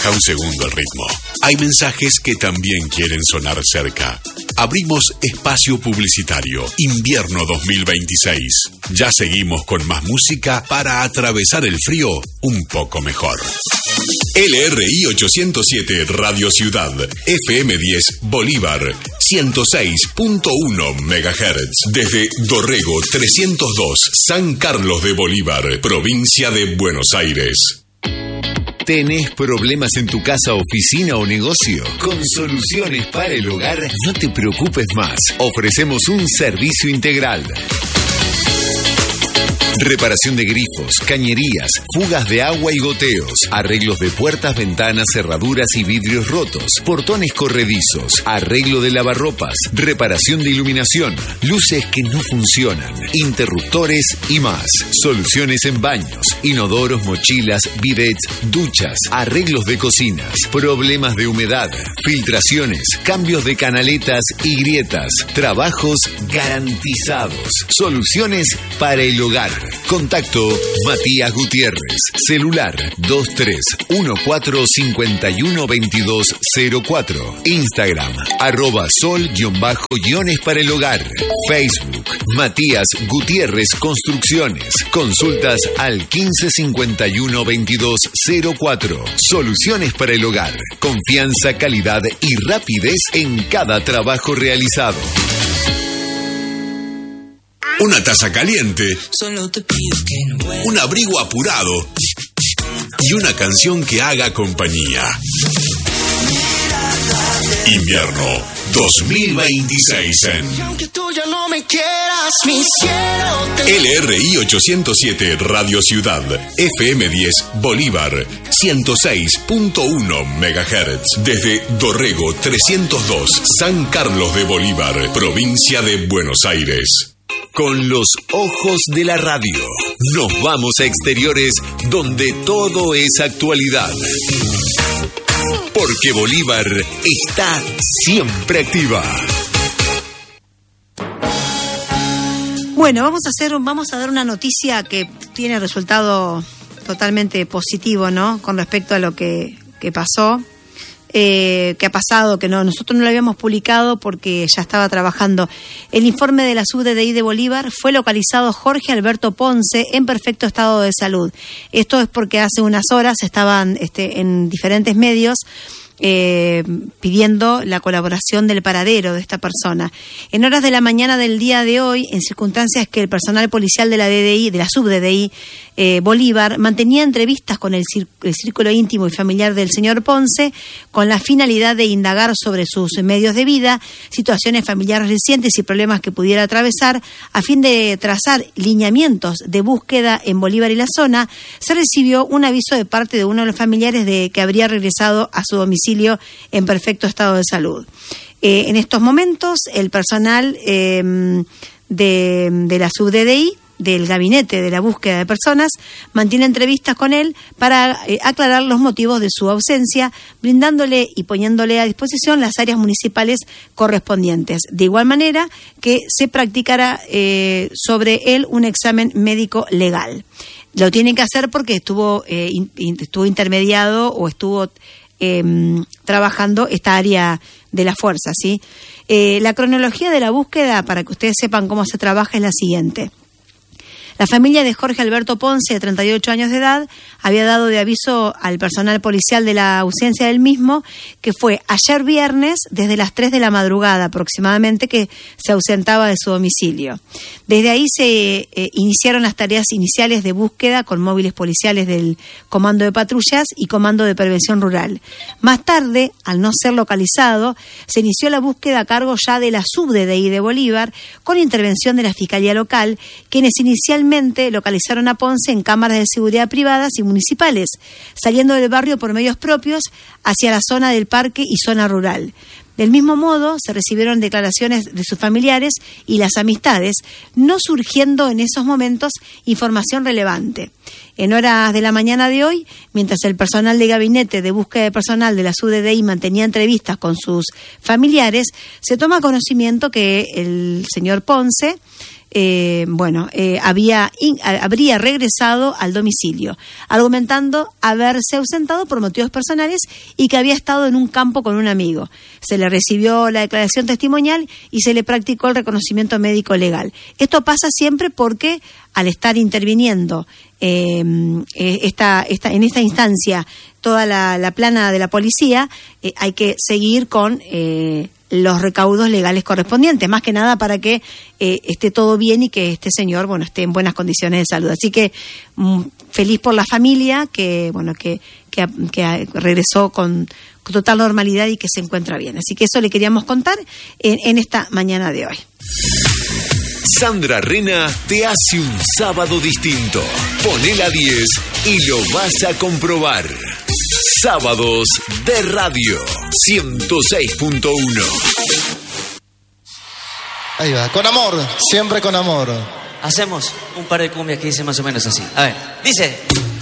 Baja un segundo el ritmo. Hay mensajes que también quieren sonar cerca. Abrimos espacio publicitario. Invierno 2026. Ya seguimos con más música para atravesar el frío un poco mejor. LRI 807 Radio Ciudad, FM 10 Bolívar, 106.1 MHz. Desde Dorrego 302, San Carlos de Bolívar, provincia de Buenos Aires. ¿Tenés problemas en tu casa, oficina o negocio? Con Soluciones para el Hogar, no te preocupes más. Ofrecemos un servicio integral. Reparación de grifos, cañerías, fugas de agua y goteos, arreglos de puertas, ventanas, cerraduras y vidrios rotos, portones corredizos, arreglo de lavarropas, reparación de iluminación, luces que no funcionan, interruptores y más. Soluciones en baños, inodoros, mochilas, bidets, duchas, arreglos de cocinas, problemas de humedad, filtraciones, cambios de canaletas y grietas, trabajos garantizados. Soluciones para el hogar. Contacto Matías Gutiérrez. Celular 2314512204. Instagram @sol_guiones para el hogar. Facebook Matías Gutiérrez Construcciones. Consultas al 15512204. Soluciones para el hogar. Confianza, calidad y rapidez en cada trabajo realizado. Una taza caliente, un abrigo apurado y una canción que haga compañía. Invierno 2026 en LRI 807 Radio Ciudad, FM 10 Bolívar, 106.1 MHz. Desde Dorrego 302, San Carlos de Bolívar, provincia de Buenos Aires. Con los ojos de la radio, nos vamos a exteriores donde todo es actualidad. Porque Bolívar está siempre activa. Bueno, vamos a dar una noticia que tiene resultado totalmente positivo, ¿no? Con respecto a lo que pasó. Que ha pasado, que nosotros no lo habíamos publicado porque ya estaba trabajando. El informe de la SUBDDI de Bolívar: fue localizado Jorge Alberto Ponce en perfecto estado de salud. Esto es porque hace unas horas estaban en diferentes medios pidiendo la colaboración del paradero de esta persona. En horas de la mañana del día de hoy, en circunstancias que el personal policial de la DDI, de la SUBDDI Bolívar, mantenía entrevistas con el círculo íntimo y familiar del señor Ponce, con la finalidad de indagar sobre sus medios de vida, situaciones familiares recientes y problemas que pudiera atravesar, a fin de trazar lineamientos de búsqueda en Bolívar y la zona, se recibió un aviso de parte de uno de los familiares de que habría regresado a su domicilio en perfecto estado de salud. En estos momentos, el personal de la SUBDDI, del gabinete de la búsqueda de personas, mantiene entrevistas con él para aclarar los motivos de su ausencia, brindándole y poniéndole a disposición las áreas municipales correspondientes. De igual manera que se practicará sobre él un examen médico legal. Lo tienen que hacer porque estuvo intermediado o estuvo trabajando esta área de la fuerza, ¿sí? La cronología de la búsqueda, para que ustedes sepan cómo se trabaja, es la siguiente. La familia de Jorge Alberto Ponce, de 38 años de edad, había dado de aviso al personal policial de la ausencia del mismo, que fue ayer viernes desde las 3 de la madrugada aproximadamente que se ausentaba de su domicilio. Desde ahí se iniciaron las tareas iniciales de búsqueda con móviles policiales del Comando de Patrullas y Comando de Prevención Rural. Más tarde, al no ser localizado, se inició la búsqueda a cargo ya de la SUBDDI de Bolívar, con intervención de la Fiscalía Local, quienes inicialmente localizaron a Ponce en cámaras de seguridad privadas y municipales, saliendo del barrio por medios propios hacia la zona del parque y zona rural. Del mismo modo, se recibieron declaraciones de sus familiares y las amistades, no surgiendo en esos momentos información relevante. En horas de la mañana de hoy, mientras el personal de gabinete de búsqueda de personal de la SUBDDI mantenía entrevistas con sus familiares, se toma conocimiento que el señor Ponce habría regresado al domicilio, argumentando haberse ausentado por motivos personales y que había estado en un campo con un amigo. Se le recibió la declaración testimonial y se le practicó el reconocimiento médico legal. Esto pasa siempre porque al estar interviniendo en esta instancia toda la plana de la policía, hay que seguir con los recaudos legales correspondientes, más que nada para que esté todo bien y que este señor, bueno, esté en buenas condiciones de salud. Así que feliz por la familia que regresó con total normalidad y que se encuentra bien. Así que eso le queríamos contar en esta mañana de hoy. Sandra Rena te hace un sábado distinto. Poné la 10 y lo vas a comprobar. Sábados de Radio 106.1. Ahí va, con amor, siempre con amor. Hacemos un par de cumbias que dicen más o menos así. A ver, dice...